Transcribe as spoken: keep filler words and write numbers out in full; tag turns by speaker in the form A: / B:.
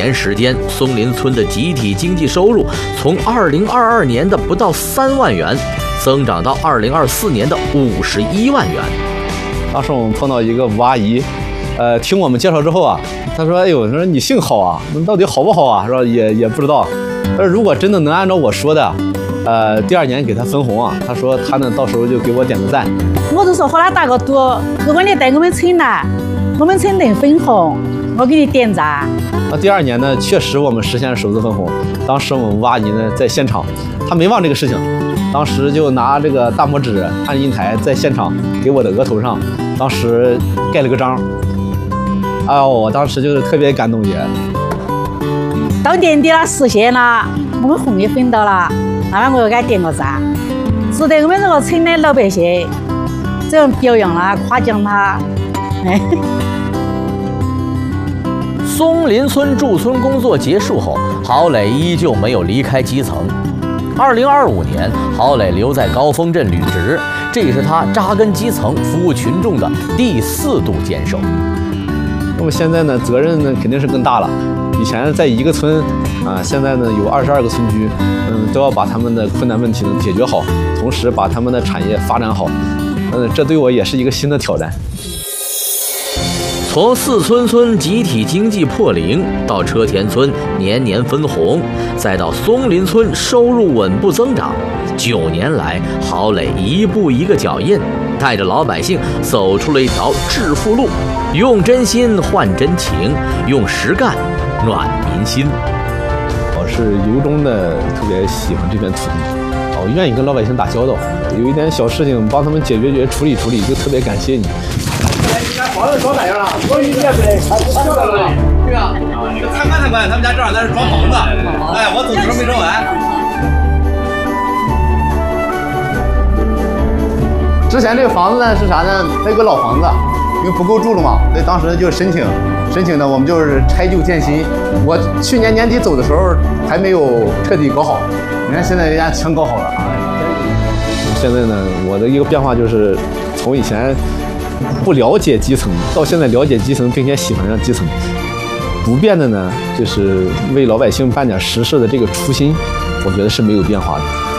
A: 年时间，松林村的集体经济收入从二零二二年的不到三万元，增长到二零二四年的五十一万元。
B: 当时我们碰到一个吴阿姨，呃，听我们介绍之后啊，她说：“哎呦，她说你姓郝啊，那到底好不好啊？是吧？也也不知道。但是如果真的能按照我说的，呃，第二年给她分红啊，她说她呢到时候就给我点个赞。
C: 我就说和他打个赌，如果你带我们村来，我们村能分红，我给你点赞。”
B: 那第二年呢，确实我们实现了首次分红。当时我们吴阿姨呢在现场，她没忘这个事情，当时就拿这个大拇指按印台，在现场给我的额头上，当时盖了个章。哎呦，我当时就是特别感动也。
C: 到年底了，实现了，我们红也分到了，那么我又给他点个赞，值得我们这个村的老百姓这样表扬他、夸奖他。哎。
A: 松林村驻村工作结束后，郝磊依旧没有离开基层。二零二五年，郝磊留在高峰镇履职，这也是他扎根基层、服务群众的第四度坚守。
B: 那么现在呢，责任呢肯定是更大了。以前在一个村啊，现在呢有二十二个村居，嗯，都要把他们的困难问题呢解决好，同时把他们的产业发展好。嗯，这对我也是一个新的挑战。
A: 从四村村集体经济破零，到车田村年年分红，再到松林村收入稳步增长，九年来，郝磊一步一个脚印，带着老百姓走出了一条致富路，用真心换真情，用实干暖民心。
B: 我是由衷的特别喜欢这片土地，我愿意跟老百姓打交道，有一点小事情帮他们解决解决、处理处理，就特别感谢你。
D: 房子装咋样了？我一年没还不晓得了。对啊，参观参观，他们家正好在这装房子。哎，我走的时候没装完。
E: 之前这个房子呢是啥呢？它有个老房子，因为不够住了嘛，所以当时就申请，申请呢我们就是拆旧建新。我去年年底走的时候还没有彻底搞好，你看现在人家全搞好了。
B: 现在呢，我的一个变化就是从以前不了解基层，到现在了解基层，并且喜欢上基层。不变的呢，就是为老百姓办点实事的这个初心，我觉得是没有变化的。